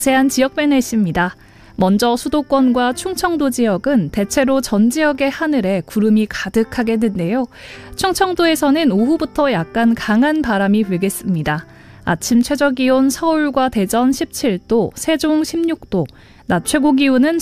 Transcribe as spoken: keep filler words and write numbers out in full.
자세한 지역별 날씨입니다. 먼저 수도권과 충청도 지역은 대체로 전 지역의 하늘에 구름이 가득하게 든데요. 충청도에서는 오후부터 약간 강한 바람이 불겠습니다. 아침 최저기온 서울과 대전 십칠 도, 세종 십육 도, 낮 최고기온은